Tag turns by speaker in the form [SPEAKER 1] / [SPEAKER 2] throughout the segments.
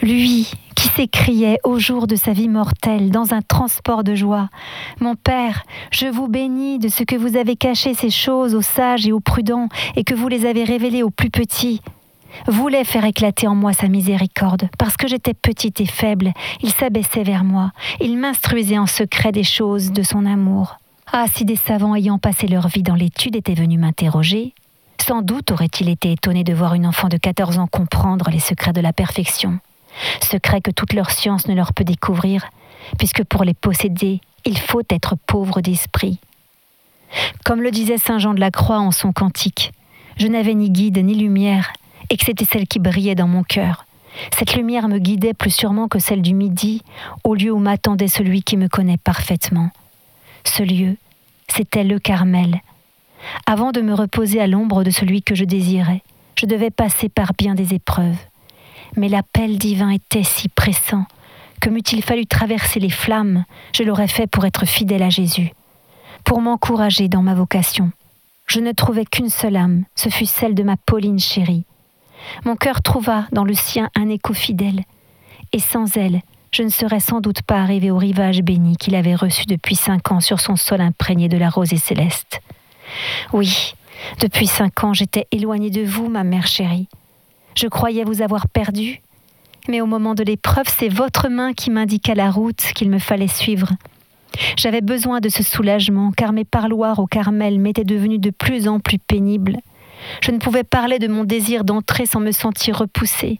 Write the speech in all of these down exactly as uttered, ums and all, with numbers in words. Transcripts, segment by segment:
[SPEAKER 1] Lui qui s'écriait au jour de sa vie mortelle dans un transport de joie. « Mon Père, je vous bénis de ce que vous avez caché ces choses aux sages et aux prudents et que vous les avez révélées aux plus petits. » Voulait faire éclater en moi sa miséricorde. Parce que j'étais petite et faible, il s'abaissait vers moi. Il m'instruisait en secret des choses de son amour. Ah, si des savants ayant passé leur vie dans l'étude étaient venus m'interroger, sans doute auraient-ils été étonnés de voir une enfant de quatorze ans comprendre les secrets de la perfection. Secrets que toute leur science ne leur peut découvrir, puisque pour les posséder, il faut être pauvre d'esprit. Comme le disait saint Jean de la Croix en son cantique, je n'avais ni guide ni lumière, et que c'était celle qui brillait dans mon cœur. Cette lumière me guidait plus sûrement que celle du midi, au lieu où m'attendait celui qui me connaît parfaitement. Ce lieu, c'était le Carmel. Avant de me reposer à l'ombre de celui que je désirais, je devais passer par bien des épreuves. Mais l'appel divin était si pressant que m'eût-il fallu traverser les flammes, je l'aurais fait pour être fidèle à Jésus, pour m'encourager dans ma vocation. Je ne trouvais qu'une seule âme, ce fut celle de ma Pauline chérie. Mon cœur trouva dans le sien un écho fidèle, et sans elle, je ne serais sans doute pas arrivée au rivage béni qu'il avait reçu depuis cinq ans sur son sol imprégné de la rosée céleste. Oui, depuis cinq ans, j'étais éloignée de vous, ma mère chérie. Je croyais vous avoir perdue, mais au moment de l'épreuve, c'est votre main qui m'indiqua la route qu'il me fallait suivre. J'avais besoin de ce soulagement, car mes parloirs au Carmel m'étaient devenus de plus en plus pénibles. Je ne pouvais parler de mon désir d'entrer sans me sentir repoussée.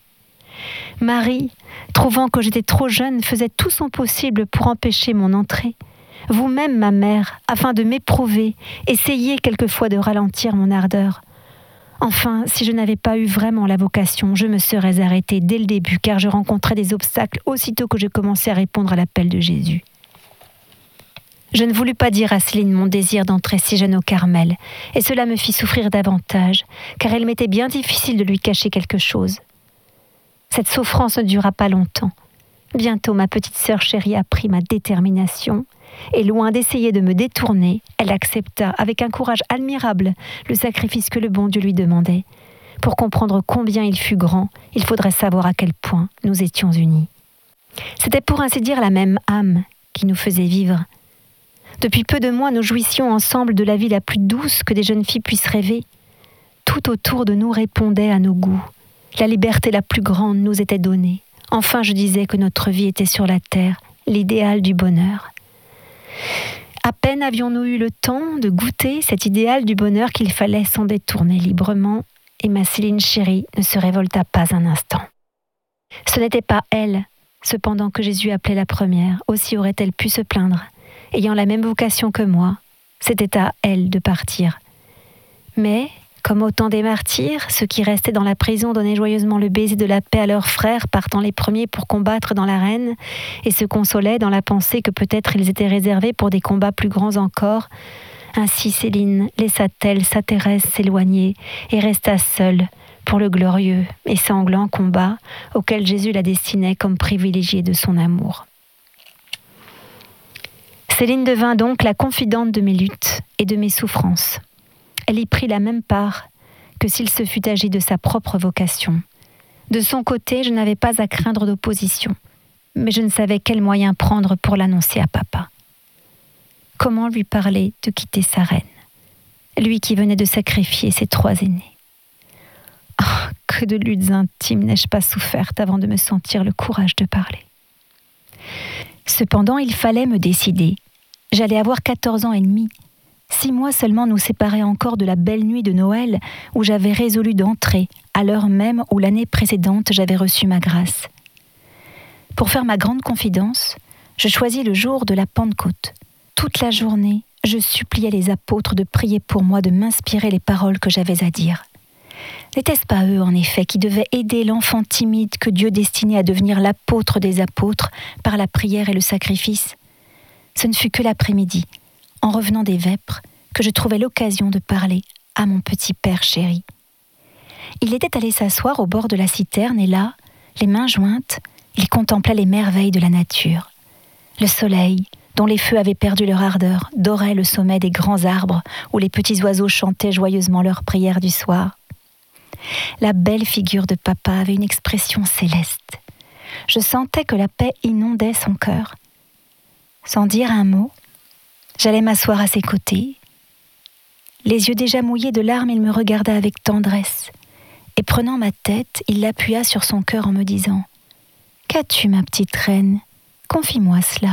[SPEAKER 1] Marie, trouvant que j'étais trop jeune, faisait tout son possible pour empêcher mon entrée. Vous-même, ma mère, afin de m'éprouver, essayez quelquefois de ralentir mon ardeur. Enfin, si je n'avais pas eu vraiment la vocation, je me serais arrêtée dès le début, car je rencontrais des obstacles aussitôt que je commençais à répondre à l'appel de Jésus. Je ne voulus pas dire à Céline mon désir d'entrer si jeune au Carmel, et cela me fit souffrir davantage, car il m'était bien difficile de lui cacher quelque chose. Cette souffrance ne dura pas longtemps. Bientôt, ma petite sœur chérie apprit ma détermination, et loin d'essayer de me détourner, elle accepta avec un courage admirable le sacrifice que le bon Dieu lui demandait. Pour comprendre combien il fut grand, il faudrait savoir à quel point nous étions unis. C'était pour ainsi dire la même âme qui nous faisait vivre. Depuis peu de mois, nous jouissions ensemble de la vie la plus douce que des jeunes filles puissent rêver. Tout autour de nous répondait à nos goûts. La liberté la plus grande nous était donnée. Enfin, je disais que notre vie était sur la terre, l'idéal du bonheur. À peine avions-nous eu le temps de goûter cet idéal du bonheur qu'il fallait s'en détourner librement, et ma Céline chérie ne se révolta pas un instant. Ce n'était pas elle, cependant, que Jésus appelait la première, aussi aurait-elle pu se plaindre. Ayant la même vocation que moi, c'était à elle de partir. Mais, comme au temps des martyrs, ceux qui restaient dans la prison donnaient joyeusement le baiser de la paix à leurs frères, partant les premiers pour combattre dans l'arène, et se consolaient dans la pensée que peut-être ils étaient réservés pour des combats plus grands encore. Ainsi Céline laissa-t-elle sa Thérèse s'éloigner et resta seule pour le glorieux et sanglant combat auquel Jésus la destinait comme privilégiée de son amour. Céline devint donc la confidente de mes luttes et de mes souffrances. Elle y prit la même part que s'il se fût agi de sa propre vocation. De son côté, je n'avais pas à craindre d'opposition, mais je ne savais quel moyen prendre pour l'annoncer à papa. Comment lui parler de quitter sa reine, lui qui venait de sacrifier ses trois aînés. Oh, que de luttes intimes n'ai-je pas souffertes avant de me sentir le courage de parler. Cependant, il fallait me décider. J'allais avoir quatorze ans et demi. Six mois seulement nous séparaient encore de la belle nuit de Noël où j'avais résolu d'entrer, à l'heure même où l'année précédente j'avais reçu ma grâce. Pour faire ma grande confidence, je choisis le jour de la Pentecôte. Toute la journée, je suppliais les apôtres de prier pour moi, de m'inspirer les paroles que j'avais à dire. N'était-ce pas eux, en effet, qui devaient aider l'enfant timide que Dieu destinait à devenir l'apôtre des apôtres par la prière et le sacrifice ? Ce ne fut que l'après-midi, en revenant des vêpres, que je trouvai l'occasion de parler à mon petit père chéri. Il était allé s'asseoir au bord de la citerne et là, les mains jointes, il contemplait les merveilles de la nature. Le soleil, dont les feux avaient perdu leur ardeur, dorait le sommet des grands arbres où les petits oiseaux chantaient joyeusement leurs prières du soir. La belle figure de papa avait une expression céleste. Je sentais que la paix inondait son cœur. Sans dire un mot, j'allais m'asseoir à ses côtés. Les yeux déjà mouillés de larmes, il me regarda avec tendresse. Et prenant ma tête, il l'appuya sur son cœur en me disant « Qu'as-tu, ma petite reine ? Confie-moi cela. »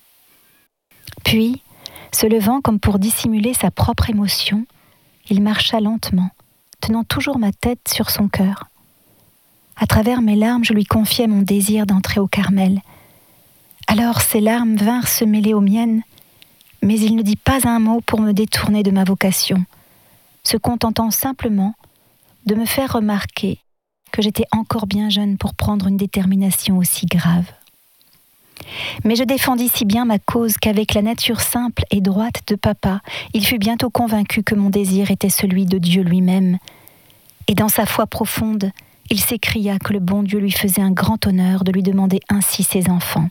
[SPEAKER 1] Puis, se levant comme pour dissimuler sa propre émotion, il marcha lentement, tenant toujours ma tête sur son cœur. À travers mes larmes, je lui confiai mon désir d'entrer au Carmel. Alors ses larmes vinrent se mêler aux miennes, mais il ne dit pas un mot pour me détourner de ma vocation, se contentant simplement de me faire remarquer que j'étais encore bien jeune pour prendre une détermination aussi grave. Mais je défendis si bien ma cause qu'avec la nature simple et droite de papa, il fut bientôt convaincu que mon désir était celui de Dieu lui-même. Et dans sa foi profonde, il s'écria que le bon Dieu lui faisait un grand honneur de lui demander ainsi ses enfants.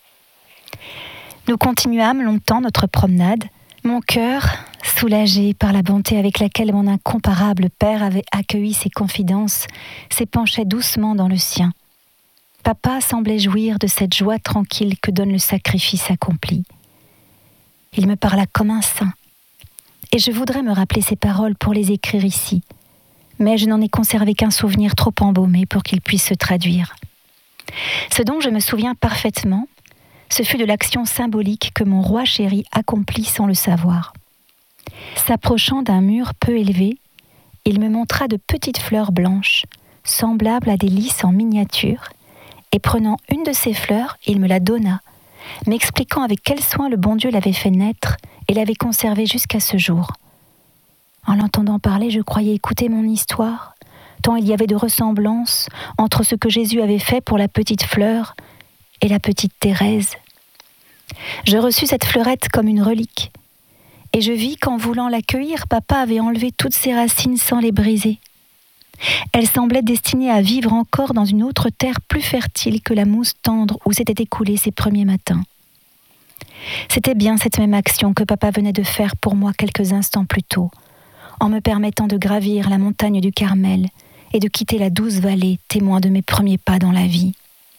[SPEAKER 1] Nous continuâmes longtemps notre promenade, mon cœur, soulagé par la bonté avec laquelle mon incomparable père avait accueilli ses confidences, s'épanchait doucement dans le sien. Papa semblait jouir de cette joie tranquille que donne le sacrifice accompli. Il me parla comme un saint, et je voudrais me rappeler ces paroles pour les écrire ici, mais je n'en ai conservé qu'un souvenir trop embaumé pour qu'il puisse se traduire. Ce dont je me souviens parfaitement, ce fut de l'action symbolique que mon roi chéri accomplit sans le savoir. S'approchant d'un mur peu élevé, il me montra de petites fleurs blanches, semblables à des lys en miniature, et prenant une de ces fleurs, il me la donna, m'expliquant avec quel soin le bon Dieu l'avait fait naître et l'avait conservée jusqu'à ce jour. En l'entendant parler, je croyais écouter mon histoire, tant il y avait de ressemblance entre ce que Jésus avait fait pour la petite fleur et la petite Thérèse. Je reçus cette fleurette comme une relique, et je vis qu'en voulant l'accueillir, papa avait enlevé toutes ses racines sans les briser. Elle semblait destinée à vivre encore dans une autre terre plus fertile que la mousse tendre où s'étaient écoulés ses premiers matins. C'était bien cette même action que papa venait de faire pour moi quelques instants plus tôt, en me permettant de gravir la montagne du Carmel et de quitter la douce vallée, témoin de mes premiers pas dans la vie.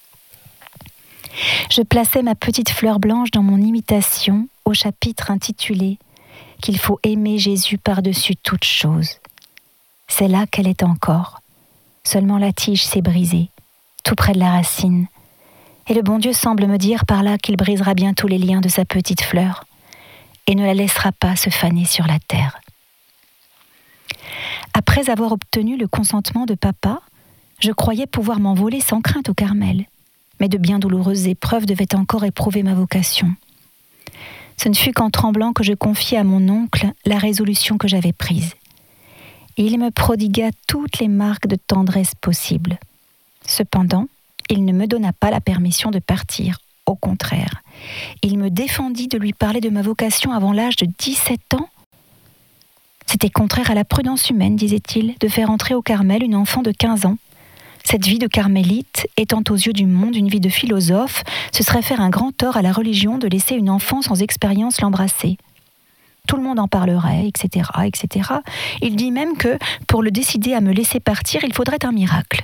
[SPEAKER 1] Je plaçais ma petite fleur blanche dans mon imitation au chapitre intitulé « Qu'il faut aimer Jésus par-dessus toute chose ». C'est là qu'elle est encore. Seulement la tige s'est brisée, tout près de la racine. Et le bon Dieu semble me dire par là qu'il brisera bientôt les liens de sa petite fleur et ne la laissera pas se faner sur la terre. Après avoir obtenu le consentement de papa, je croyais pouvoir m'envoler sans crainte au Carmel. Mais de bien douloureuses épreuves devaient encore éprouver ma vocation. Ce ne fut qu'en tremblant que je confiai à mon oncle la résolution que j'avais prise. Il me prodigua toutes les marques de tendresse possibles. Cependant, il ne me donna pas la permission de partir. Au contraire, il me défendit de lui parler de ma vocation avant l'âge de dix-sept ans. C'était contraire à la prudence humaine, disait-il, de faire entrer au Carmel une enfant de quinze ans. Cette vie de carmélite, étant aux yeux du monde une vie de philosophe, ce serait faire un grand tort à la religion de laisser une enfant sans expérience l'embrasser. Tout le monde en parlerait, et cetera, et cetera. Il dit même que, pour le décider à me laisser partir, il faudrait un miracle.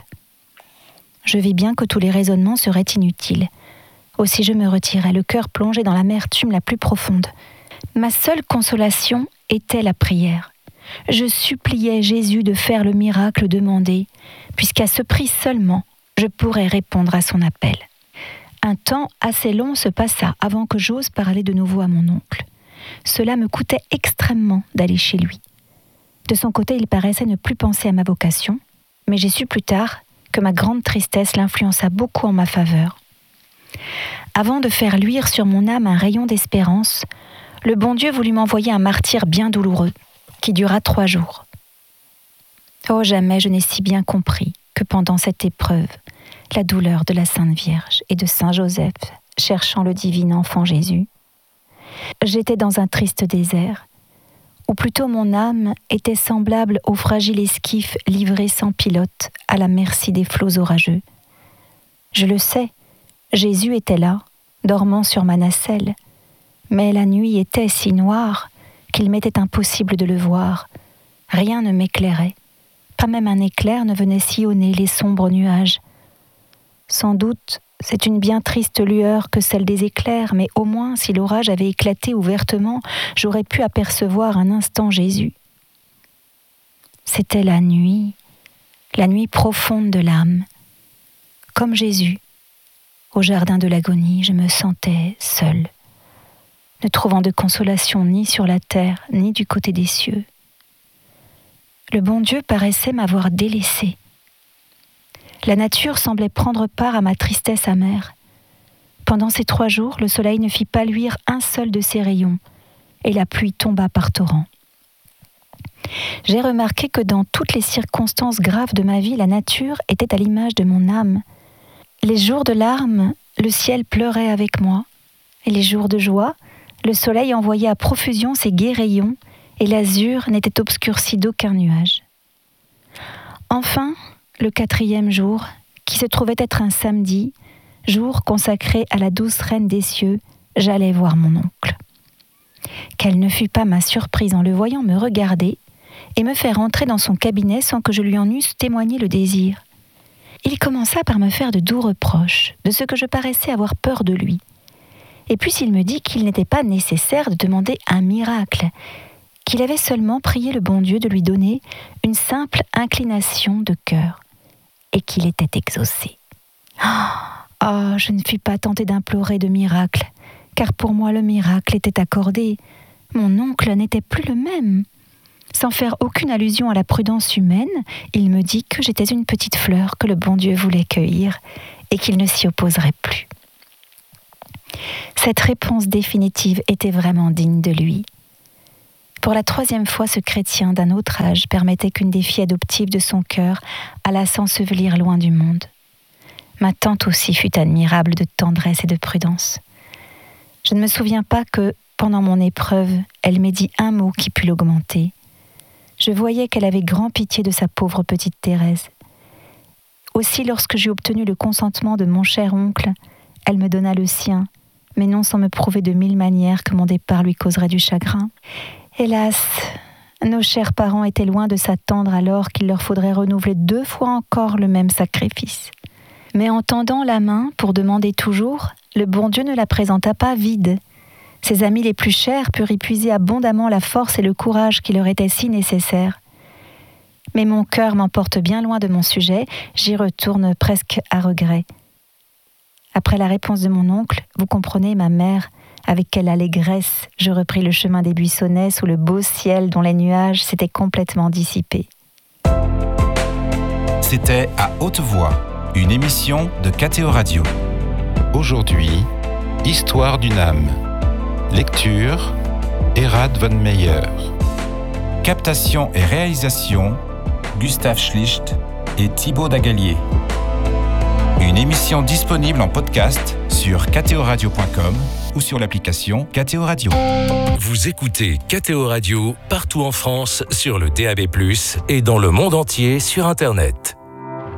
[SPEAKER 1] Je vis bien que tous les raisonnements seraient inutiles. Aussi je me retirais, le cœur plongé dans l'amertume la plus profonde. Ma seule consolation était la prière. Je suppliais Jésus de faire le miracle demandé, puisqu'à ce prix seulement, je pourrais répondre à son appel. Un temps assez long se passa avant que j'ose parler de nouveau à mon oncle. Cela me coûtait extrêmement d'aller chez lui. De son côté, il paraissait ne plus penser à ma vocation, mais j'ai su plus tard que ma grande tristesse l'influença beaucoup en ma faveur. Avant de faire luire sur mon âme un rayon d'espérance, le bon Dieu voulut m'envoyer un martyre bien douloureux, qui dura trois jours. Oh, jamais je n'ai si bien compris que pendant cette épreuve, la douleur de la Sainte Vierge et de Saint Joseph, cherchant le divin enfant Jésus, j'étais dans un triste désert, ou plutôt mon âme était semblable au fragile esquif livré sans pilote à la merci des flots orageux. Je le sais, Jésus était là, dormant sur ma nacelle, mais la nuit était si noire qu'il m'était impossible de le voir. Rien ne m'éclairait, pas même un éclair ne venait sillonner les sombres nuages. Sans doute C'est une bien triste lueur que celle des éclairs, mais au moins, si l'orage avait éclaté ouvertement, j'aurais pu apercevoir un instant Jésus. C'était la nuit, la nuit profonde de l'âme. Comme Jésus, au jardin de l'agonie, je me sentais seule, ne trouvant de consolation ni sur la terre, ni du côté des cieux. Le bon Dieu paraissait m'avoir délaissée. La nature semblait prendre part à ma tristesse amère. Pendant ces trois jours, le soleil ne fit pas luire un seul de ses rayons, et la pluie tomba par torrents. J'ai remarqué que dans toutes les circonstances graves de ma vie, la nature était à l'image de mon âme. Les jours de larmes, le ciel pleurait avec moi, et les jours de joie, le soleil envoyait à profusion ses gais rayons, et l'azur n'était obscurci d'aucun nuage. Enfin, le quatrième jour, qui se trouvait être un samedi, jour consacré à la douce reine des cieux, j'allais voir mon oncle. Quelle ne fut pas ma surprise en le voyant me regarder et me faire entrer dans son cabinet sans que je lui en eusse témoigné le désir. Il commença par me faire de doux reproches, de ce que je paraissais avoir peur de lui. Et puis il me dit qu'il n'était pas nécessaire de demander un miracle, qu'il avait seulement prié le bon Dieu de lui donner une simple inclination de cœur, et qu'il était exaucé. Ah, oh, je ne fus pas tentée d'implorer de miracle, car pour moi le miracle était accordé. Mon oncle n'était plus le même. Sans faire aucune allusion à la prudence humaine, il me dit que j'étais une petite fleur que le bon Dieu voulait cueillir, et qu'il ne s'y opposerait plus. Cette réponse définitive était vraiment digne de lui. Pour la troisième fois, ce chrétien d'un autre âge permettait qu'une des filles adoptives de son cœur allât s'ensevelir loin du monde. Ma tante aussi fut admirable de tendresse et de prudence. Je ne me souviens pas que, pendant mon épreuve, elle m'ait dit un mot qui pût l'augmenter. Je voyais qu'elle avait grand pitié de sa pauvre petite Thérèse. Aussi, lorsque j'eus obtenu le consentement de mon cher oncle, elle me donna le sien, mais non sans me prouver de mille manières que mon départ lui causerait du chagrin. Hélas, nos chers parents étaient loin de s'attendre alors qu'il leur faudrait renouveler deux fois encore le même sacrifice. Mais en tendant la main pour demander toujours, le bon Dieu ne la présenta pas vide. Ses amis les plus chers purent y puiser abondamment la force et le courage qui leur étaient si nécessaires. Mais mon cœur m'emporte bien loin de mon sujet, j'y retourne presque à regret. Après la réponse de mon oncle, vous comprenez, ma mère, avec quelle allégresse je repris le chemin des buissonnets sous le beau ciel dont les nuages s'étaient complètement dissipés.
[SPEAKER 2] C'était À Haute Voix, une émission de K T O Radio. Aujourd'hui, Histoire d'une âme. Lecture, Erhard von Meyer. Captation et réalisation, Gustave Schlicht et Thibaut Dagalier. Une émission disponible en podcast sur k t o radio point com ou sur l'application K T O Radio.
[SPEAKER 3] Vous écoutez K T O Radio partout en France sur le D A B plus, et dans le monde entier sur Internet.